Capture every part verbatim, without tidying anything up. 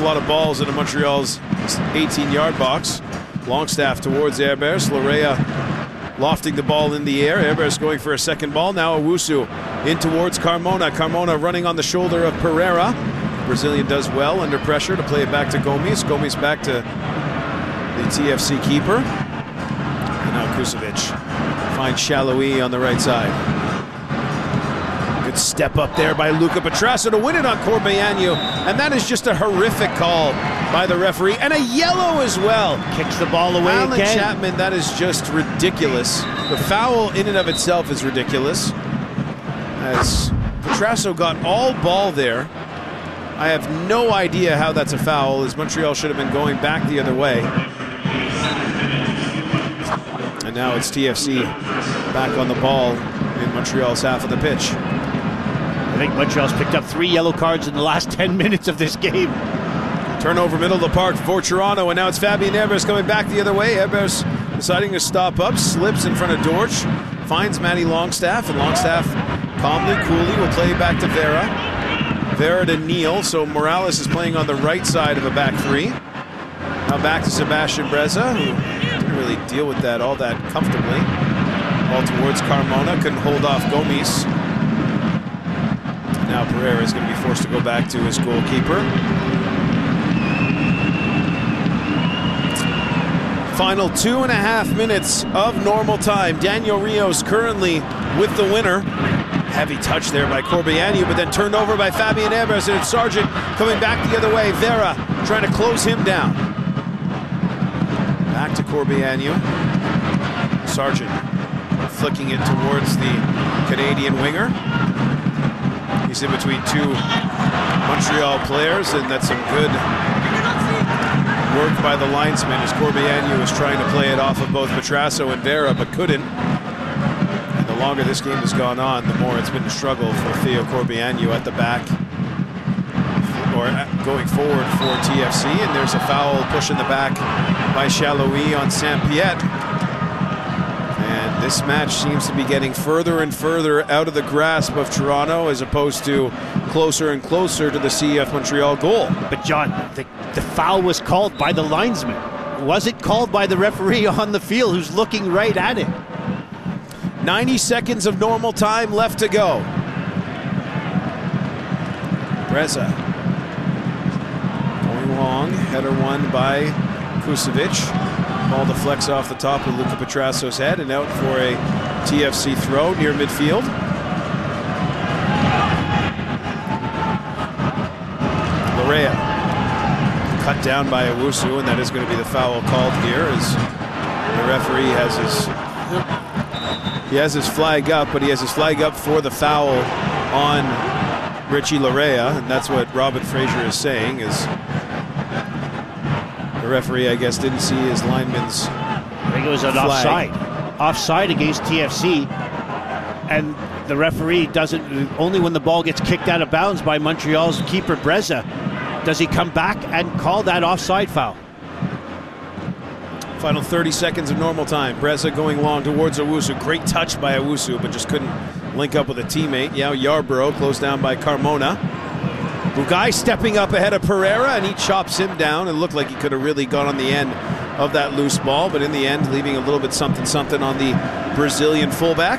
lot of balls into Montreal's eighteen-yard box. Longstaff towards Herbers. Lorea lofting the ball in the air. Herbers going for a second ball. Now Owusu in towards Carmona. Carmona running on the shoulder of Pereira. Brazilian does well under pressure to play it back to Gomes. Gomes back to the T F C keeper. And now Kusevic finds Chaloui on the right side. Good step up there by Luca Petrasso to win it on Corbeanu. And that is just a horrific call by the referee. And a yellow as well. Kicks the ball away Alan again. Chapman, that is just ridiculous. The foul in and of itself is ridiculous. As Petrasso got all ball there. I have no idea how that's a foul, as Montreal should have been going back the other way. And now it's T F C back on the ball in Montreal's half of the pitch. I think Montreal's picked up three yellow cards in the last ten minutes of this game. Turnover middle of the park for Toronto, and now it's Fabien Herbers coming back the other way. Herbers deciding to stop up, slips in front of Dortch, finds Matty Longstaff, and Longstaff calmly, coolly will play back to Vera. Vera to Neal, so Morales is playing on the right side of a back three. Now back to Sebastian Breza, who didn't really deal with that all that comfortably. Ball towards Carmona, couldn't hold off Gomes. Now Pereira is going to be forced to go back to his goalkeeper. Final two and a half minutes of normal time. Daniel Rios currently with the winner. Heavy touch there by Corbeanu, but then turned over by Fabien Herbers, and it's Sargent coming back the other way. Vera trying to close him down. Back to Corbeanu. Sargent flicking it towards the Canadian winger. He's in between two Montreal players, and that's some good work by the linesman as Corbeanu is trying to play it off of both Petrasso and Vera, but couldn't. The longer this game has gone on, the more it's been a struggle for Theo Corbeanu at the back, or going forward for T F C. And there's a foul push in the back by Chaloui on Saint-Piet. And this match seems to be getting further and further out of the grasp of Toronto, as opposed to closer and closer to the C F Montreal goal. But John, the, the foul was called by the linesman. Was it called by the referee on the field, who's looking right at it? ninety seconds of normal time left to go. Breza going long, header won by Kusevic. Ball deflects off the top of Luca Petrasso's head and out for a T F C throw near midfield. Lorea cut down by Owusu, and that is going to be the foul called here, as the referee has his He has his flag up, but he has his flag up for the foul on Richie Lorea, and that's what Robin Fraser is saying, is the referee, I guess, didn't see his lineman's I think it was an flag. offside. Offside against T F C, and the referee doesn't, only when the ball gets kicked out of bounds by Montreal's keeper Breza, does he come back and call that offside foul. Final thirty seconds of normal time. Breza going long towards Owusu. Great touch by Owusu, but just couldn't link up with a teammate. Now Yarborough closed down by Carmona. Bugai stepping up ahead of Pereira, and he chops him down. It looked like he could have really gone on the end of that loose ball, but in the end, leaving a little bit something-something on the Brazilian fullback.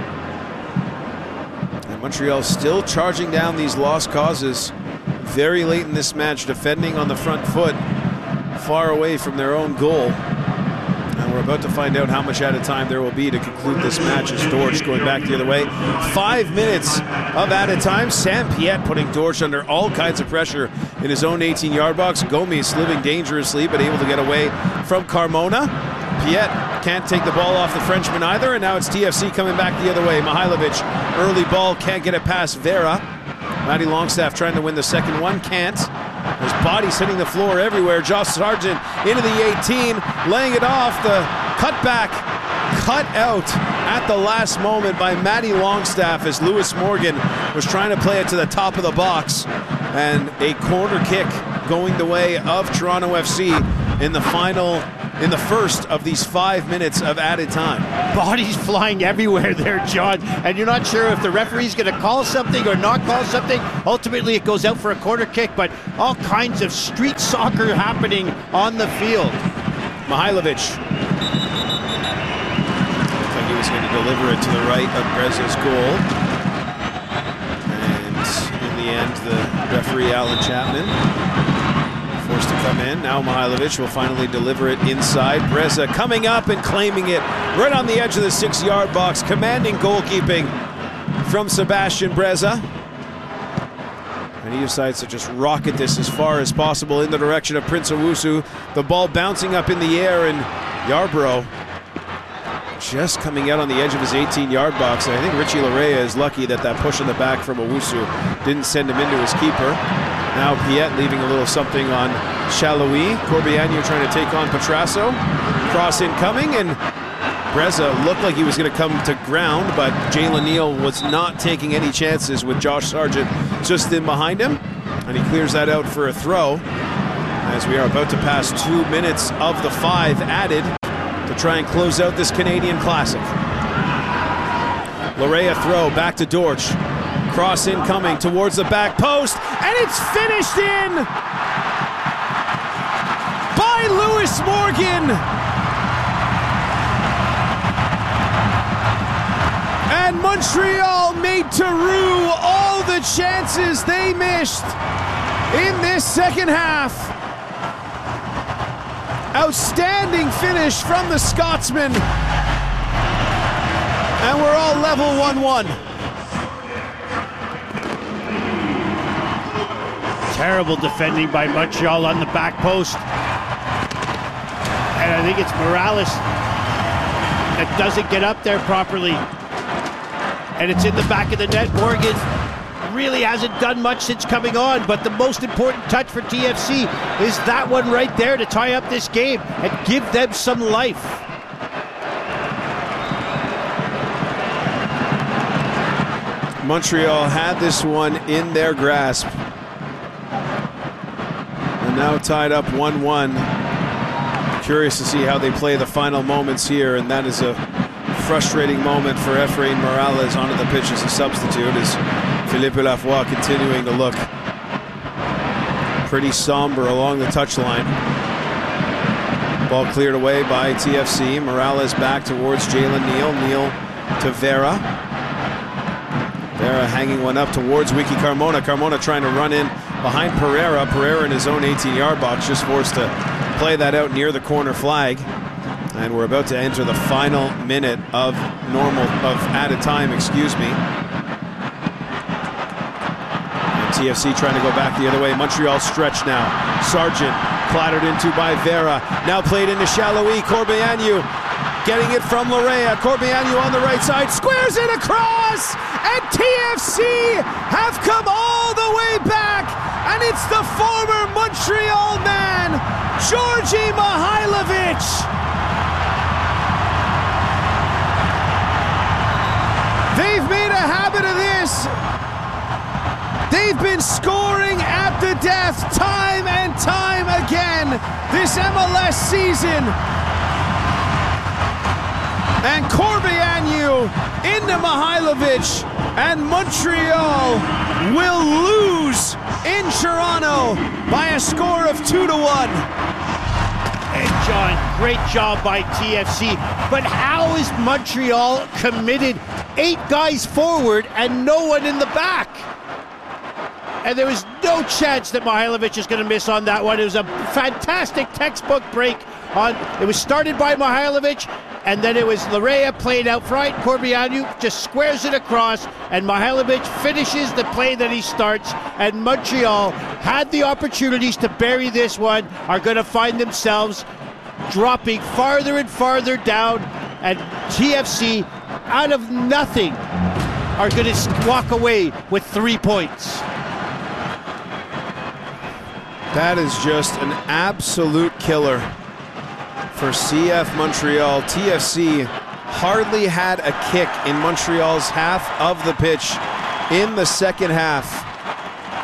And Montreal still charging down these lost causes very late in this match, defending on the front foot, far away from their own goal. And we're about to find out how much added time there will be to conclude this match, as Dortch going back the other way. Five minutes of added time. Saint-Piet putting Dortch under all kinds of pressure in his own eighteen-yard box. Gomes living dangerously, but able to get away from Carmona. Piet can't take the ball off the Frenchman either, and now it's T F C coming back the other way. Mihailovic, early ball, can't get it past Vera. Matty Longstaff trying to win the second one, can't. There's bodies hitting the floor everywhere. Josh Sargent into the eighteen, laying it off. The cutback cut out at the last moment by Matty Longstaff, as Lewis Morgan was trying to play it to the top of the box. And a corner kick going the way of Toronto F C in the final in the first of these five minutes of added time. Bodies flying everywhere there, John, and you're not sure if the referee's going to call something or not call something. Ultimately, it goes out for a corner kick, but all kinds of street soccer happening on the field. Mihailovic. Looked like he was going to deliver it to the right of Breza's goal. And in the end, the referee, Alan Chapman, forced to come in. Now Mihailovic will finally deliver it inside. Breza coming up and claiming it right on the edge of the six-yard box. Commanding goalkeeping from Sebastian Breza. And he decides to just rocket this as far as possible in the direction of Prince Owusu. The ball bouncing up in the air, and Yarbrough just coming out on the edge of his eighteen-yard box. And I think Richie Laryea is lucky that that push in the back from Owusu didn't send him into his keeper. Now Piet leaving a little something on Chaloui. Corbeanu trying to take on Petrasso. Cross incoming, and Breza looked like he was going to come to ground, but Jalen Neal was not taking any chances with Josh Sargent just in behind him, and he clears that out for a throw as we are about to pass two minutes of the five added to try and close out this Canadian Classic. Laryea throw back to Dortch. Cross incoming towards the back post, and it's finished in by Lewis Morgan. And Montreal made to rue all the chances they missed in this second half. Outstanding finish from the Scotsman. And we're all level one one. Terrible defending by Montreal on the back post. And I think it's Morales that doesn't get up there properly. And it's in the back of the net. Morgan really hasn't done much since coming on, but the most important touch for T F C is that one right there to tie up this game and give them some life. Montreal had this one in their grasp. And now tied up one one. Curious to see how they play the final moments here, and that is a frustrating moment for Efrain Morales onto the pitch as a substitute, as Philippe Lafroy continuing to look pretty somber along the touchline. Ball cleared away by T F C. Morales back towards Jalen Neal. Neal to Vera. Vera hanging one up towards Wiki Carmona. Carmona trying to run in behind Pereira. Pereira in his own eighteen-yard box, just forced to play that out near the corner flag. And we're about to enter the final minute of normal, of added time, excuse me. And T F C trying to go back the other way. Montreal stretch now. Sargent clattered into by Vera. Now played into Chaloui. Corbeanu getting it from Laryea. Corbeanu on the right side. Squares it across! And T F C have come all the way back! And it's the former Montreal man, Georgi Mihailovic! They've made a habit of this. They've been scoring at the death time and time again this M L S season. And Corbeanu into Mihailovic, and Montreal will lose in Toronto by a score of two to one. And John, great job by T F C. But how is Montreal committed? Eight guys forward and no one in the back. And there was no chance that Mihailovic is going to miss on that one. It was a fantastic textbook break. On it was started by Mihailovic, and then it was Laryea played out front. Corbeanu just squares it across, and Mihailovic finishes the play that he starts. And Montreal had the opportunities to bury this one, are going to find themselves dropping farther and farther down, and T F C, out of nothing, are going to walk away with three points. That is just an absolute killer for C F Montreal. T F C hardly had a kick in Montreal's half of the pitch in the second half.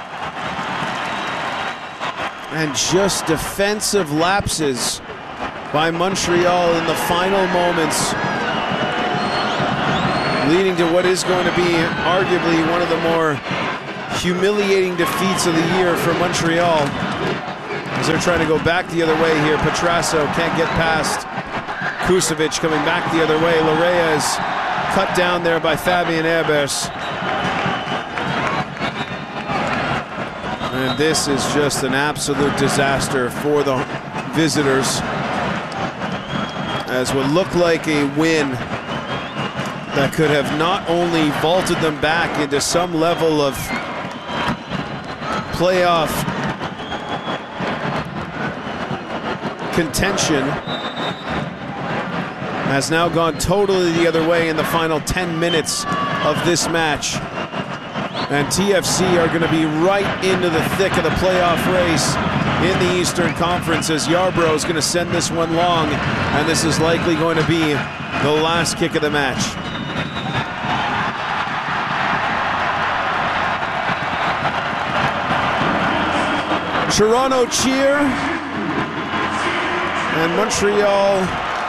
And just defensive lapses by Montreal in the final moments, leading to what is going to be arguably one of the more humiliating defeats of the year for Montreal, as they're trying to go back the other way here. Petrasso can't get past Kusevich, coming back the other way. Larea is cut down there by Fabien Herbers. And this is just an absolute disaster for the visitors, as would look like a win that could have not only vaulted them back into some level of playoff contention, has now gone totally the other way in the final ten minutes of this match. And T F C are going to be right into the thick of the playoff race in the Eastern Conference, as Yarbrough is going to send this one long, and this is likely going to be the last kick of the match. Toronto cheer, and Montreal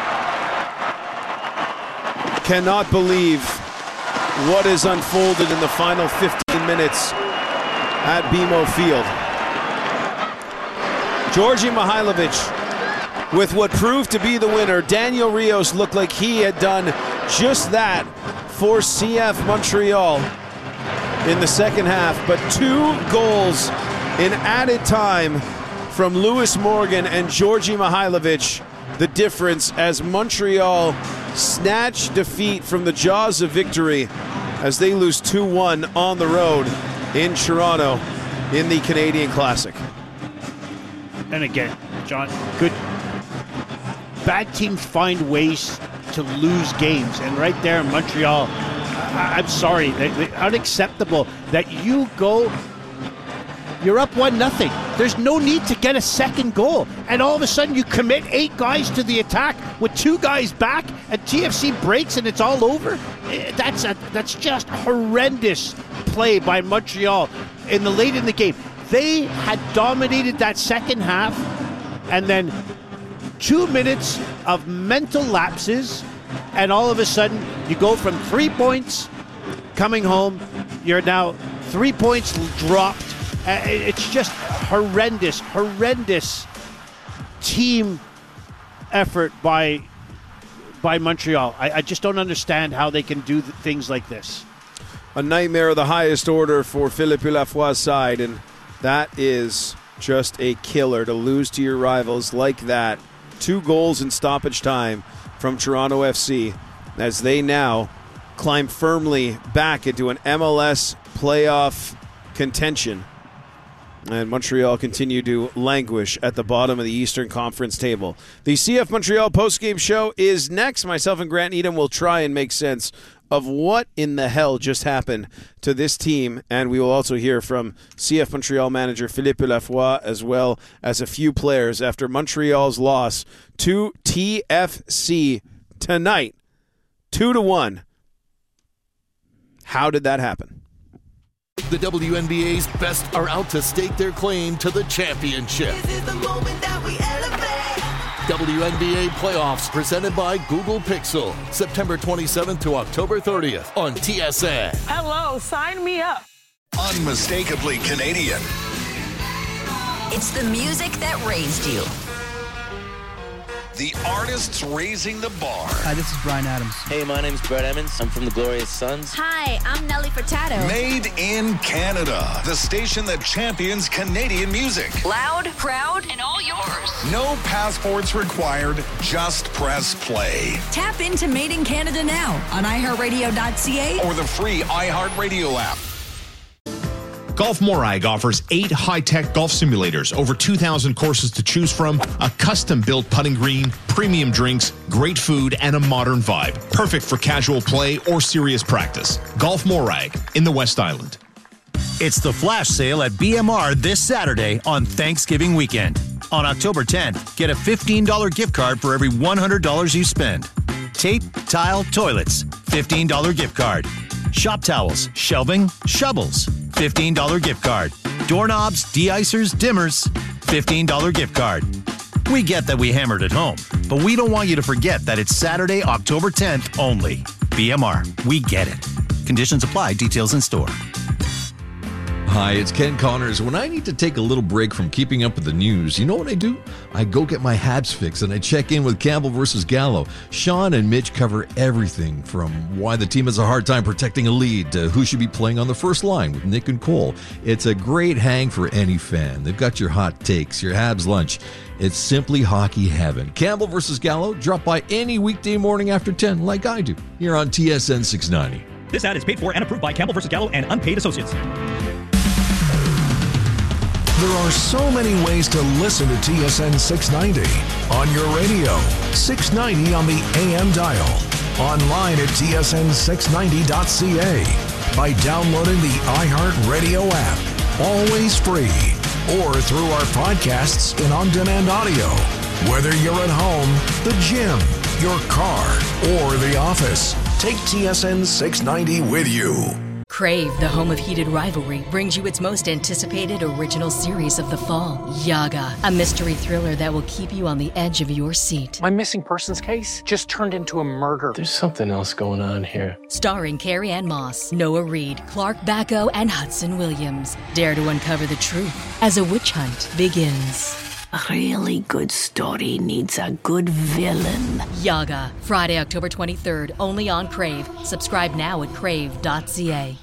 cannot believe what is unfolded in the final fifteen minutes at B M O Field. Georgi Mihailovic with what proved to be the winner. Daniel Rios looked like he had done just that for C F Montreal in the second half, but two goals in added time from Lewis Morgan and Georgi Mihailovic, the difference as Montreal snatch defeat from the jaws of victory as they lose two one on the road in Toronto in the Canadian Classic. And again, John, good. Bad teams find ways to lose games, and right there in Montreal, I, I'm sorry, they, they, unacceptable that you go. You're up one nothing. There's no need to get a second goal. And all of a sudden you commit eight guys to the attack with two guys back, and T F C breaks and it's all over. That's a, that's just horrendous play by Montreal in the late in the game. They had dominated that second half, and then two minutes of mental lapses, and all of a sudden you go from three points coming home, you're now three points dropped. Uh, it's just horrendous, horrendous team effort by by Montreal. I, I just don't understand how they can do th- things like this. A nightmare of the highest order for Philippe Lafoy's side, and that is just a killer to lose to your rivals like that. Two goals in stoppage time from Toronto F C as they now climb firmly back into an M L S playoff contention. And Montreal continue to languish at the bottom of the Eastern Conference table. The C F Montreal postgame show is next. Myself and Grant Needham will try and make sense of what in the hell just happened to this team. And we will also hear from C F Montreal manager Philippe Lafoy, as well as a few players after Montreal's loss to T F C tonight, two to one. How did that happen? The W N B A's best are out to stake their claim to the championship. This is the moment that we elevate. W N B A playoffs presented by Google Pixel. September twenty-seventh to October thirtieth on T S N. Hello, sign me up. Unmistakably Canadian. It's the music that raised you. The artists raising the bar. Hi, this is Bryan Adams. Hey, my name's Brett Emmons. I'm from the Glorious Sons. Hi, I'm Nelly Furtado. Made in Canada. The station that champions Canadian music. Loud, proud, and all yours. No passports required. Just press play. Tap into Made in Canada now on i heart radio dot c a Or the free iHeartRadio app. Golf Morag offers eight high-tech golf simulators, over two thousand courses to choose from, a custom-built putting green, premium drinks, great food, and a modern vibe. Perfect for casual play or serious practice. Golf Morag in the West Island. It's the flash sale at B M R this Saturday on Thanksgiving weekend. On October tenth, get a fifteen dollars gift card for every one hundred dollars you spend. Tape, tile, toilets, fifteen dollars gift card. Shop towels, shelving, shovels, fifteen dollars gift card. Doorknobs, de-icers, dimmers, fifteen dollars gift card. We get that we hammered at home, But we don't want you to forget that it's Saturday, October tenth only. B M R, we get it. Conditions apply. Details in store. Hi, it's Ken Connors. When I need to take a little break from keeping up with the news, you know what I do? I go get my Habs fix and I check in with Campbell versus Gallo. Sean and Mitch cover everything from why the team has a hard time protecting a lead to who should be playing on the first line with Nick and Cole. It's a great hang for any fan. They've got your hot takes, your Habs lunch. It's simply hockey heaven. Campbell versus Gallo, drop by any weekday morning after ten like I do here on T S N six ninety. This ad is paid for and approved by Campbell versus Gallo and unpaid associates. There are so many ways to listen to T S N six ninety. On your radio, six ninety on the A M dial. Online at T S N six ninety dot C A. By downloading the iHeartRadio app. Always free. Or through our podcasts in on-demand audio. Whether you're at home, the gym, your car, or the office, take T S N six ninety with you. Crave, the home of heated rivalry, brings you its most anticipated original series of the fall, Yaga, a mystery thriller that will keep you on the edge of your seat. My missing persons case just turned into a murder. There's something else going on here. Starring Carrie Ann Moss, Noah Reid, Clark Bacco, and Hudson Williams. Dare to uncover the truth as a witch hunt begins. A really good story needs a good villain. Yaga, Friday, October twenty-third, only on Crave. Subscribe now at crave dot c a.